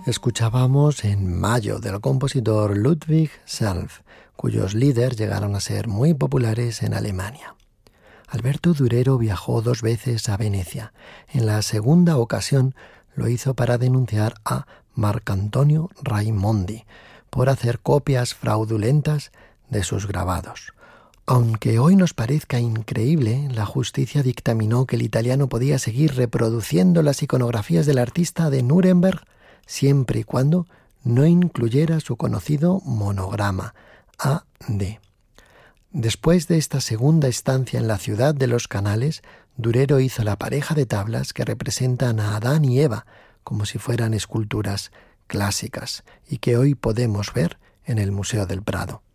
Escuchábamos En Mayo del compositor Ludwig Self, cuyos líderes llegaron a ser muy populares en Alemania. Alberto Durero viajó 2 veces a Venecia. En la segunda ocasión lo hizo para denunciar a Marcantonio Raimondi por hacer copias fraudulentas de sus grabados. Aunque hoy nos parezca increíble, la justicia dictaminó que el italiano podía seguir reproduciendo las iconografías del artista de Nuremberg siempre y cuando no incluyera su conocido monograma, A.D. Después de esta segunda estancia en la ciudad de los canales, Durero hizo la pareja de tablas que representan a Adán y Eva como si fueran esculturas clásicas y que hoy podemos ver en el Museo del Prado.